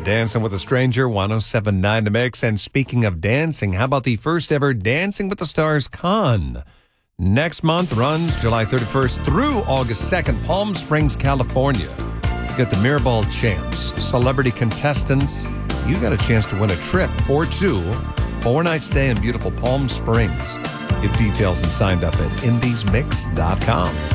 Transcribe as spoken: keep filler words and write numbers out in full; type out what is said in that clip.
Dancing with a Stranger, one oh seven point nine The Mix. And speaking of dancing, how about the first ever Dancing with the Stars Con? Next month runs July thirty-first through August second, Palm Springs, California. You get the Mirrorball champs, celebrity contestants. You got a chance to win a trip for two, four night stay in beautiful Palm Springs. Get details and signed up at indies mix dot com.